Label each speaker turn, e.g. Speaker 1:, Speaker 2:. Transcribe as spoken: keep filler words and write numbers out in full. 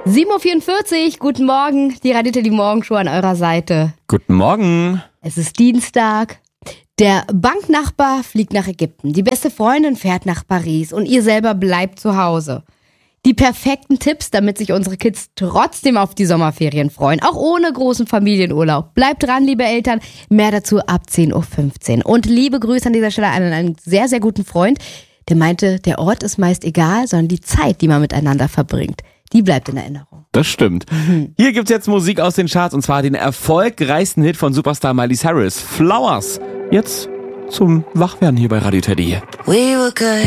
Speaker 1: sieben Uhr vierundvierzig, guten Morgen, die Radio Teddy Morgenshow an eurer Seite.
Speaker 2: Guten Morgen.
Speaker 1: Es ist Dienstag. Der Banknachbar fliegt nach Ägypten, die beste Freundin fährt nach Paris und ihr selber bleibt zu Hause. Die perfekten Tipps, damit sich unsere Kids trotzdem auf die Sommerferien freuen, auch ohne großen Familienurlaub. Bleibt dran, liebe Eltern, mehr dazu ab zehn Uhr fünfzehn. Und liebe Grüße an dieser Stelle an einen sehr, sehr guten Freund, der meinte, der Ort ist meist egal, sondern die Zeit, die man miteinander verbringt, die bleibt in Erinnerung.
Speaker 2: Das stimmt. Mhm. Hier gibt's jetzt Musik aus den Charts und zwar den erfolgreichsten Hit von Superstar Miley Cyrus, Flowers. Jetzt zum Wachwerden hier bei Radio Teddy.
Speaker 3: We were good.